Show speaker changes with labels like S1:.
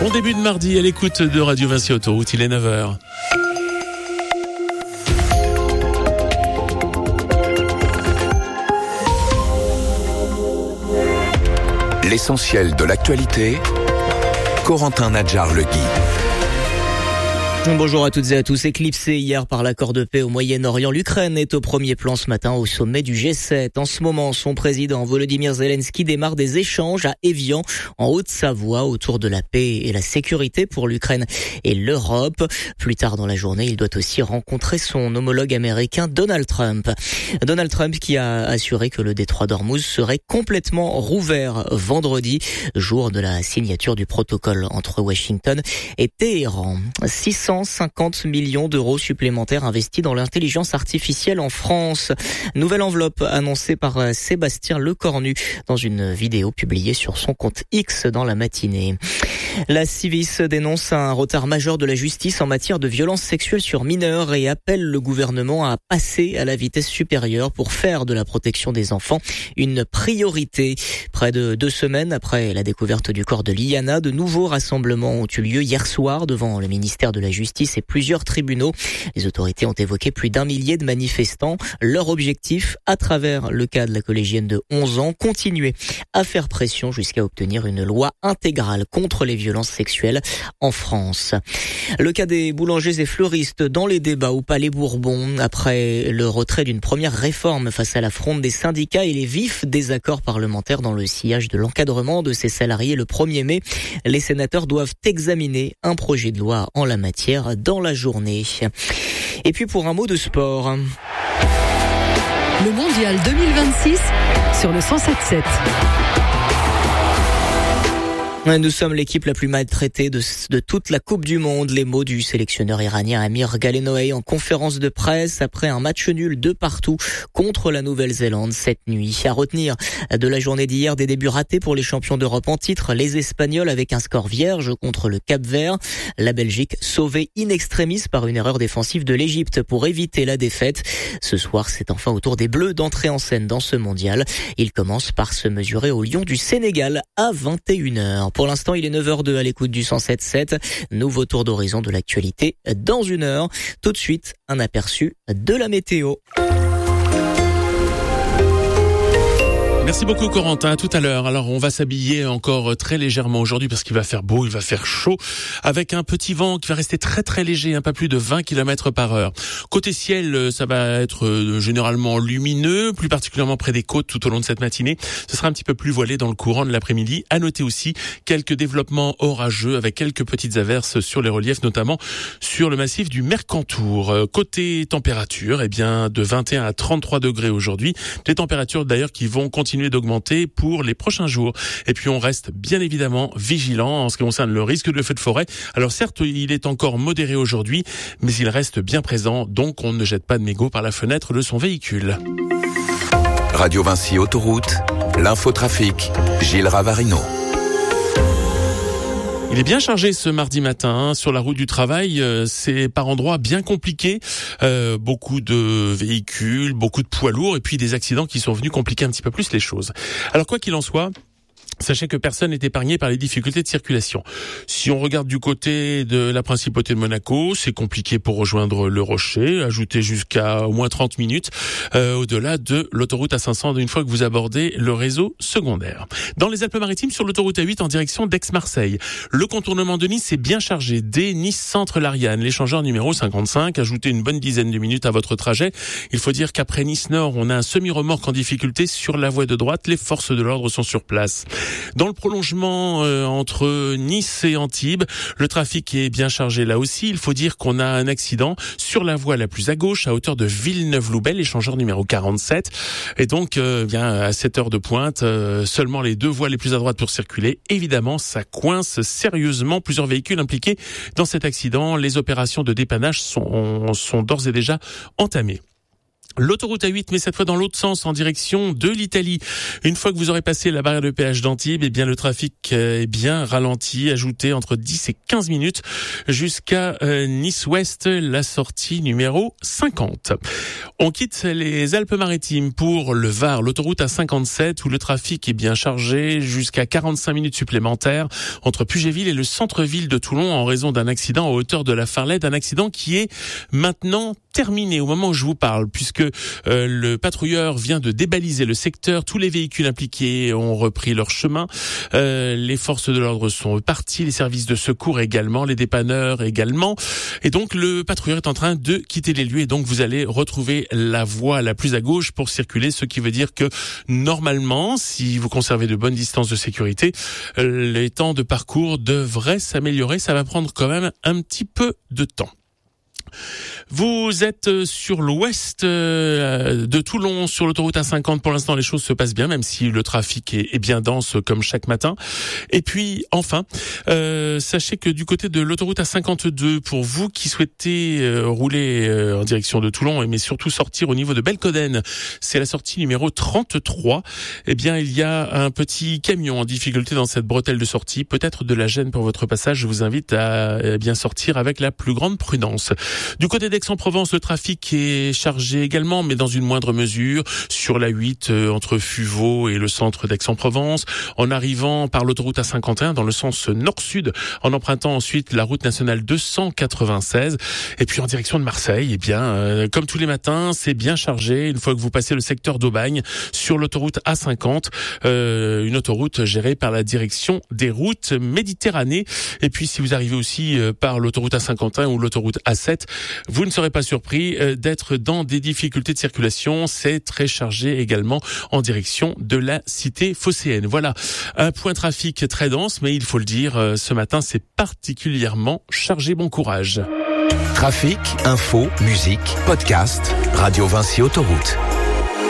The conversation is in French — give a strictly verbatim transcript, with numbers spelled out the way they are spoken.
S1: Bon début de mardi à l'écoute de Radio Vinci Autoroute, il est neuf heures.
S2: L'essentiel de l'actualité, Corentin Nadjar-Le Gui.
S3: Bonjour à toutes et à tous. Éclipsé hier par l'accord de paix au Moyen-Orient, l'Ukraine est au premier plan ce matin au sommet du G sept. En ce moment, son président Volodymyr Zelensky démarre des échanges à Évian, en Haute-Savoie, autour de la paix et la sécurité pour l'Ukraine et l'Europe. Plus tard dans la journée, il doit aussi rencontrer son homologue américain Donald Trump. Donald Trump qui a assuré que le détroit d'Ormuz serait complètement rouvert vendredi, jour de la signature du protocole entre Washington et Téhéran. six cent cinquante millions d'euros supplémentaires investis dans l'intelligence artificielle en France. Nouvelle enveloppe annoncée par Sébastien Lecornu dans une vidéo publiée sur son compte X dans la matinée. La Civis dénonce un retard majeur de la justice en matière de violences sexuelles sur mineurs et appelle le gouvernement à passer à la vitesse supérieure pour faire de la protection des enfants une priorité. Près de deux semaines après la découverte du corps de Liana, de nouveaux rassemblements ont eu lieu hier soir devant le ministère de la Justice et plusieurs tribunaux. Les autorités ont évoqué plus d'un millier de manifestants. Leur objectif, à travers le cas de la collégienne de onze ans, continuer à faire pression jusqu'à obtenir une loi intégrale contre les violences sexuelles en France. Le cas des boulangers et fleuristes dans les débats au Palais Bourbon après le retrait d'une première réforme face à la fronde des syndicats et les vifs désaccords parlementaires dans le sillage de l'encadrement de ces salariés le premier mai. Les sénateurs doivent examiner un projet de loi en la matière dans la journée. Et puis pour un mot de sport.
S4: Le mondial deux mille vingt-six sur le cent sept sept.
S3: Nous sommes l'équipe la plus maltraitée de, de toute la Coupe du Monde. Les mots du sélectionneur iranien Amir Galenoei en conférence de presse après un match nul de partout contre la Nouvelle-Zélande cette nuit. À retenir de la journée d'hier, des débuts ratés pour les champions d'Europe en titre. Les Espagnols avec un score vierge contre le Cap-Vert. La Belgique sauvée in extremis par une erreur défensive de l'Égypte pour éviter la défaite. Ce soir, c'est enfin au tour des Bleus d'entrer en scène dans ce mondial. Ils commencent par se mesurer aux Lions du Sénégal à vingt et une heures. Pour l'instant, il est neuf heures deux à l'écoute du cent sept sept. Nouveau tour d'horizon de l'actualité dans une heure. Tout de suite, un aperçu de la météo.
S1: Merci beaucoup Corentin, à tout à l'heure. Alors on va s'habiller encore très légèrement aujourd'hui parce qu'il va faire beau, il va faire chaud, avec un petit vent qui va rester très très léger, hein, pas plus de vingt kilomètres par heure. Côté ciel, ça va être généralement lumineux, plus particulièrement près des côtes tout au long de cette matinée. Ce sera un petit peu plus voilé dans le courant de l'après-midi. À noter aussi quelques développements orageux avec quelques petites averses sur les reliefs, notamment sur le massif du Mercantour. Côté température, eh bien de vingt et un à trente-trois degrés aujourd'hui. Des températures d'ailleurs qui vont continuer d'augmenter pour les prochains jours. Et puis on reste bien évidemment vigilant en ce qui concerne le risque de feu de forêt. Alors certes, il est encore modéré aujourd'hui, mais il reste bien présent, donc on ne jette pas de mégots par la fenêtre de son véhicule.
S2: Radio Vinci Autoroute, l'infotrafic, Gilles Ravarino.
S1: Il est bien chargé ce mardi matin hein, sur la route du travail. Euh, c'est par endroits bien compliqué. Euh, beaucoup de véhicules, beaucoup de poids lourds et puis des accidents qui sont venus compliquer un petit peu plus les choses. Alors quoi qu'il en soit, sachez que personne n'est épargné par les difficultés de circulation. Si on regarde du côté de la principauté de Monaco, c'est compliqué pour rejoindre le Rocher, ajouter jusqu'à au moins trente minutes euh, au-delà de l'autoroute A cinq cents une fois que vous abordez le réseau secondaire. Dans les Alpes-Maritimes, sur l'autoroute A huit en direction d'Aix-Marseille, le contournement de Nice est bien chargé dès Nice-Centre-Lariane. L'échangeur numéro cinquante-cinq, ajoutez une bonne dizaine de minutes à votre trajet. Il faut dire qu'après Nice-Nord, on a un semi-remorque en difficulté sur la voie de droite. Les forces de l'ordre sont sur place. Dans le prolongement euh, entre Nice et Antibes, le trafic est bien chargé là aussi. Il faut dire qu'on a un accident sur la voie la plus à gauche, à hauteur de Villeneuve-Loubet, échangeur numéro quarante-sept. Et donc, euh, bien à cette heure de pointe, euh, seulement les deux voies les plus à droite pour circuler. Évidemment, ça coince sérieusement. Plusieurs véhicules impliqués dans cet accident. Les opérations de dépannage sont, sont d'ores et déjà entamées. L'autoroute A huit, mais cette fois dans l'autre sens, en direction de l'Italie. Une fois que vous aurez passé la barrière de péage d'Antibes, eh bien le trafic est bien ralenti, ajouté entre dix et quinze minutes jusqu'à euh, Nice-Ouest, la sortie numéro cinquante. On quitte les Alpes-Maritimes pour le Var, l'autoroute A cinquante-sept où le trafic est bien chargé jusqu'à quarante-cinq minutes supplémentaires entre Pugéville et le centre-ville de Toulon en raison d'un accident à hauteur de la Farlette, un accident qui est maintenant terminé au moment où je vous parle, puisque euh, le patrouilleur vient de débaliser le secteur. Tous les véhicules impliqués ont repris leur chemin. Euh, les forces de l'ordre sont parties, les services de secours également, les dépanneurs également. Et donc le patrouilleur est en train de quitter les lieux. Et donc vous allez retrouver la voie la plus à gauche pour circuler, ce qui veut dire que normalement, si vous conservez de bonnes distances de sécurité, euh, les temps de parcours devraient s'améliorer. Ça va prendre quand même un petit peu de temps. Vous êtes sur l'ouest de Toulon, sur l'autoroute A cinquante. Pour l'instant, les choses se passent bien, même si le trafic est bien dense comme chaque matin. Et puis, enfin, euh, sachez que du côté de l'autoroute A cinquante-deux, pour vous qui souhaitez euh, rouler euh, en direction de Toulon, mais surtout sortir au niveau de Belcoden, c'est la sortie numéro trente-trois. Eh bien, il y a un petit camion en difficulté dans cette bretelle de sortie. Peut-être de la gêne pour votre passage. Je vous invite à eh bien sortir avec la plus grande prudence. Du côté d'Aix-en-Provence, le trafic est chargé également, mais dans une moindre mesure, sur la huit, euh, entre Fuveau et le centre d'Aix-en-Provence, en arrivant par l'autoroute A cinquante et un dans le sens nord-sud, en empruntant ensuite la route nationale deux cent quatre-vingt-seize, et puis en direction de Marseille, eh bien, euh, comme tous les matins, c'est bien chargé, une fois que vous passez le secteur d'Aubagne, sur l'autoroute A cinquante, euh, une autoroute gérée par la direction des routes Méditerranée, et puis si vous arrivez aussi euh, par l'autoroute A cinquante et un ou l'autoroute A sept, vous ne serez pas surpris d'être dans des difficultés de circulation. C'est très chargé également en direction de la cité phocéenne. Voilà, un point trafic très dense, mais il faut le dire, ce matin, c'est particulièrement chargé. Bon courage.
S2: Trafic, info, musique, podcast, Radio Vinci Autoroute.